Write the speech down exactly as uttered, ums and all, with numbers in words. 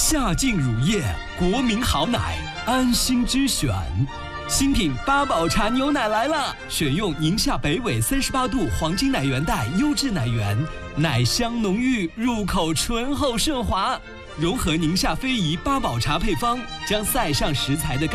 夏劲乳业，国民好奶，安心之选。新品八宝茶牛奶来了，选用宁夏北纬三十八度黄金奶源带优质奶源，奶香浓郁，入口醇厚顺滑，融合宁夏非遗八宝茶配方，将塞上食材的